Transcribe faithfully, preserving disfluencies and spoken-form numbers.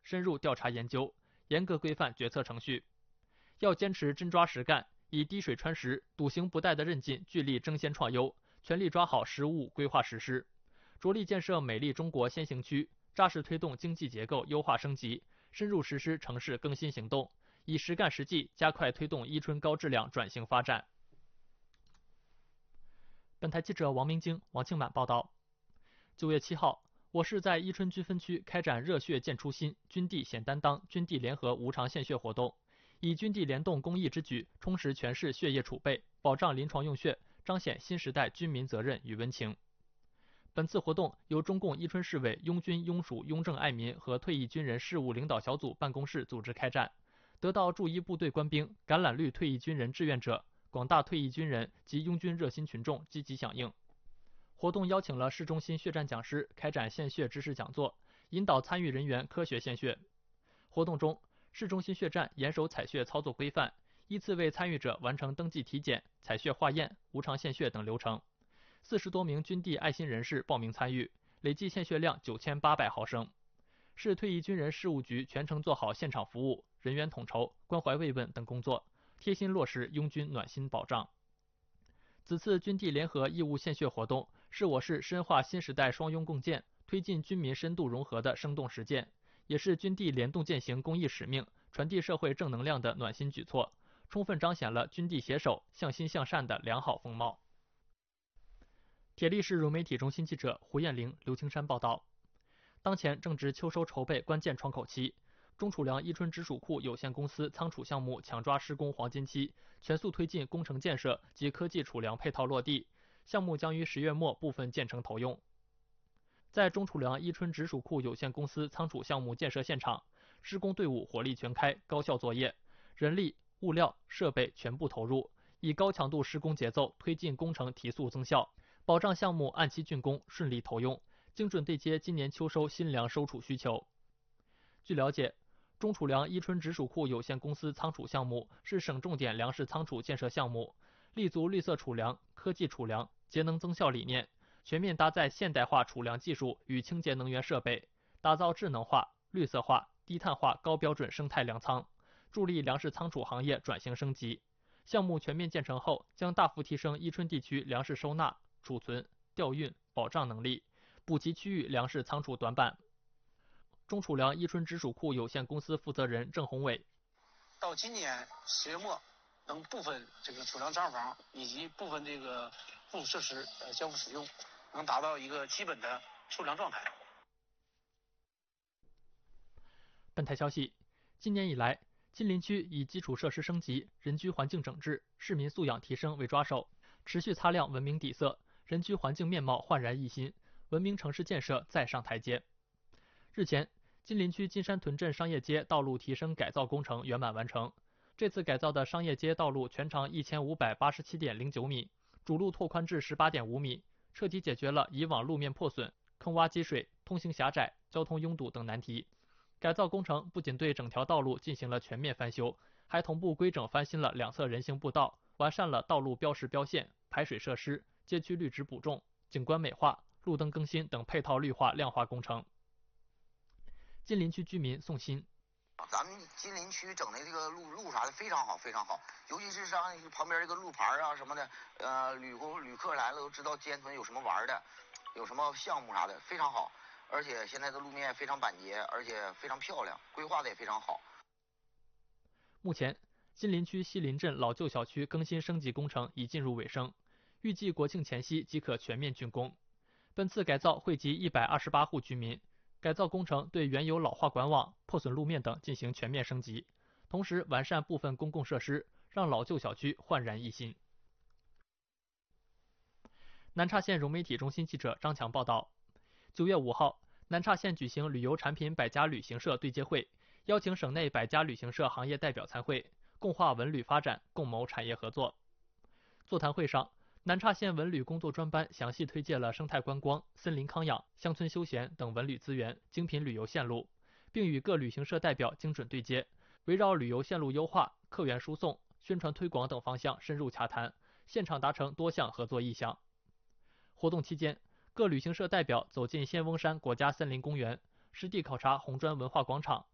深入调查研究，严格规范决策程序。要坚持真抓实干，以滴水穿石、笃行不怠的韧劲，聚力争先创优，全力抓好实务规划实施，着力建设美丽中国先行区，扎实推动经济结构优化升级，深入实施城市更新行动，以实干实际加快推动伊春高质量转型发展。本台记者王明京、王庆满报道。九月七号，我市在伊春军分区开展热血见初心、军地显担当、军地联合无偿献血活动，以军地联动公益之举，充实全市血液储备，保障临床用血，彰显新时代军民责任与温情。本次活动由中共伊春市委拥军拥属拥政爱民和退役军人事务领导小组办公室组织开展，得到驻伊部队官兵、橄榄绿退役军人志愿者、广大退役军人及拥军热心群众积极响应。活动邀请了市中心血站讲师开展献血知识讲座，引导参与人员科学献血。活动中，市中心血站严守采血操作规范，依次为参与者完成登记体检、采血化验、无偿献血等流程。四十多名军地爱心人士报名参与，累计献血量九千八百毫升。市退役军人事务局全程做好现场服务、人员统筹、关怀慰问等工作，贴心落实拥军暖心保障。此次军地联合义务献血活动是我市深化新时代双拥共建、推进军民深度融合的生动实践，也是军地联动践行公益使命、传递社会正能量的暖心举措，充分彰显了军地携手、向心向善的良好风貌。铁力市融媒体中心记者胡艳玲、刘青山报道。当前正值秋收筹备关键窗口期，中储粮伊春直属库有限公司仓储项目抢抓施工黄金期，全速推进工程建设及科技储粮配套落地，项目将于十月末部分建成投用。在中储粮伊春直属库有限公司仓储项目建设现场，施工队伍火力全开，高效作业，人力、物料、设备全部投入，以高强度施工节奏推进工程提速增效，保障项目按期竣工、顺利投用，精准对接今年秋收新粮收储需求。据了解，中储粮伊春直属库有限公司仓储项目是省重点粮食仓储建设项目，立足绿色储粮、科技储粮、节能增效理念，全面搭载现代化储粮技术与清洁能源设备，打造智能化、绿色化、低碳化高标准生态粮仓，助力粮食仓储行业转型升级。项目全面建成后，将大幅提升伊春地区粮食收纳、储存、调运、保障能力，补齐区域粮食仓储短板。中储粮伊春直属库有限公司负责人郑宏伟： 到今年十月末，能部分这个储粮仓房以及部分这个附属设施呃交付使用，能达到一个基本的储粮状态。 本台消息，今年以来，金陵区以基础设施升级、人居环境整治、市民素养提升为抓手，持续擦亮文明底色，人居环境面貌焕然一新，文明城市建设再上台阶。日前，金陵区金山屯镇商业街道路提升改造工程圆满完成。这次改造的商业街道路全长一千五百八十七点零九米，主路拓宽至十八点五米，彻底解决了以往路面破损、坑洼积水、通行狭窄、交通拥堵等难题。改造工程不仅对整条道路进行了全面翻修，还同步规整翻新了两侧人行步道，完善了道路标识标线、排水设施、街区绿植补种、景观美化、路灯更新等配套绿化亮化工程。金陵区居民宋鑫： 咱们金陵区整的这个路路啥的非常好，非常好，尤其是像旁边这个路牌啊什么的，呃，旅游旅客来了都知道金山屯有什么玩的，有什么项目啥的，非常好。而且现在的路面非常板结，而且非常漂亮，规划的也非常好。 目前，金陵区西林镇老旧小区更新升级工程已进入尾声，预计国庆前夕即可全面竣工。本次改造惠及一百二十八户居民。改造工程对原有老化管网、破损路面等进行全面升级，同时完善部分公共设施，让老旧小区焕然一新。南岔县融媒体中心记者张强报道，九月五号，南岔县举行旅游产品百家旅行社对接会，邀请省内百家旅行社行业代表参会，共话文旅发展，共谋产业合作。座谈会上，南岔县文旅工作专班详细推介了生态观光、森林康养、乡村休闲等文旅资源、精品旅游线路，并与各旅行社代表精准对接，围绕旅游线路优化、客源输送、宣传推广等方向深入洽谈，现场达成多项合作意向。活动期间，各旅行社代表走进仙翁山国家森林公园，实地考察红砖文化广场、